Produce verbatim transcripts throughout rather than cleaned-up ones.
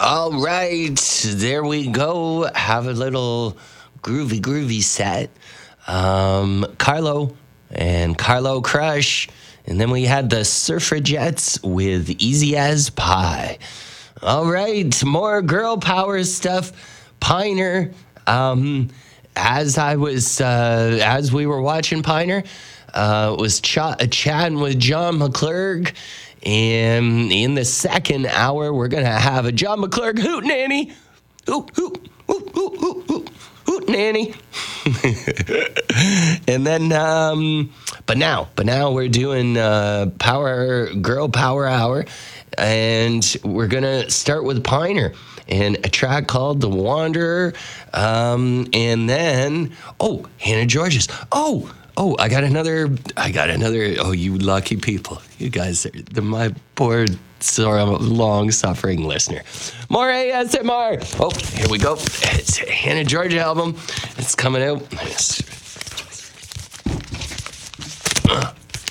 All right, there we go. Have a little groovy, groovy set. Um, Carlo and Carlo Crush. And then we had the Surfragettes with Easy as Pie. All right, more girl power stuff. Piner. Um, as I was, uh, as we were watching Piner, uh, was ch- chatting with John McClurg. And in the second hour, we're going to have a John McClurg hoot nanny. Hoot, hoot, hoot, hoot, hoot, hoot, hoot nanny. And then, um, but now, but now we're doing uh, Power Girl Power Hour. And we're going to start with Piner and a track called The Wanderer. Um, and then, oh, Hannah Georges. Oh, Oh, I got another, I got another, oh, you lucky people. You guys are the, my poor, sort of long-suffering listener. More A S M R. Oh, here we go. It's a Hannah Georgia album. It's coming out. It's, uh,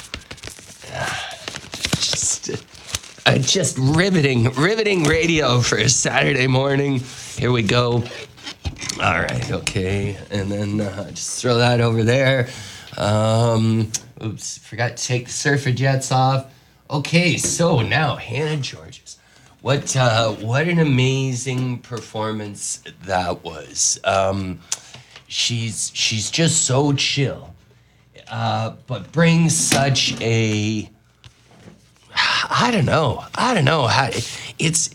just, uh, just riveting, riveting radio for a Saturday morning. Here we go. All right, okay. And then uh, just throw that over there. Um, oops, forgot to take the Surfragettes off. Okay, so now Hannah Georges. What uh, what an amazing performance that was. Um, she's she's just so chill, uh, but brings such a I don't know I don't know how it's.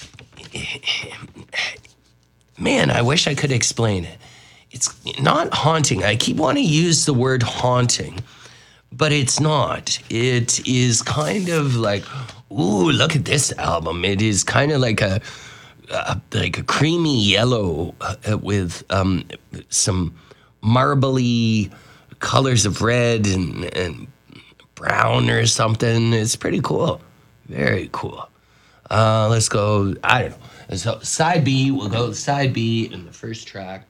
Man, I wish I could explain it. It's not haunting. I keep wanting to use the word haunting, but it's not. It is kind of like, ooh, look at this album. It is kind of like a, a like a creamy yellow uh, with um, some marbly colors of red and, and brown or something. It's pretty cool. Very cool. Uh, let's go. I don't know. So side B, we'll go side B in the first track.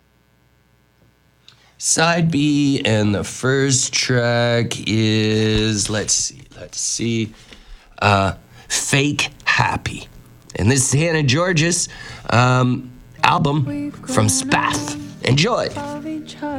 Side B, and the first track is, let's see, let's see, uh, Fake Happy. And this is Hannah Georges' um, album from Spath. Enjoy.